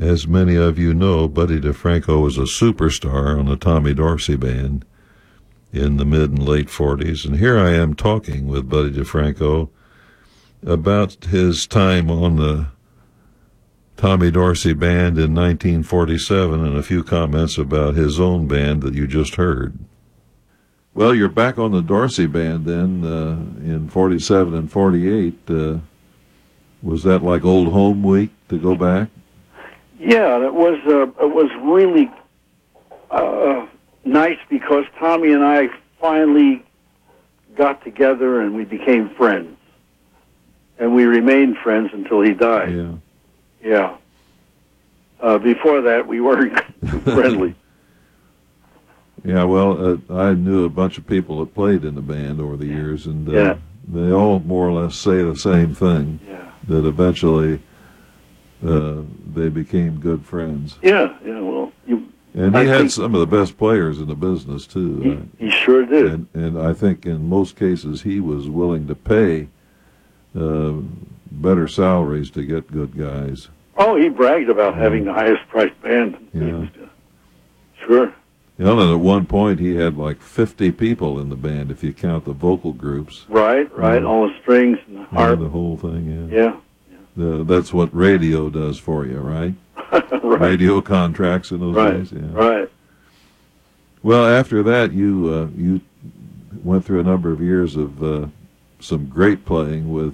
As many of you know, Buddy DeFranco was a superstar on the Tommy Dorsey Band in the mid and late 40s. And here I am talking with Buddy DeFranco about his time on the Tommy Dorsey Band in 1947 and a few comments about his own band that you just heard. Well, you're back on the Dorsey Band then in 47 and 48. Was that like old home week to go back? Yeah, it was really nice because Tommy and I finally got together and we became friends. And we remained friends until he died. Yeah. Yeah. Before that, we weren't friendly. Yeah, well, I knew a bunch of people that played in the band over the years, and they all more or less say the same thing, that eventually they became good friends. Yeah, well... And he had some of the best players in the business, too. He sure did. And I think in most cases he was willing to pay better salaries to get good guys. Oh, he bragged about having the highest priced band. Yeah. Sure. You know, and at one point he had like 50 people in the band if you count the vocal groups. Right, all the strings and the harp. The whole thing, Yeah. That's what radio does for you, right? Right. Radio contracts in those days. Yeah. Right. Well, after that, you went through a number of years of some great playing with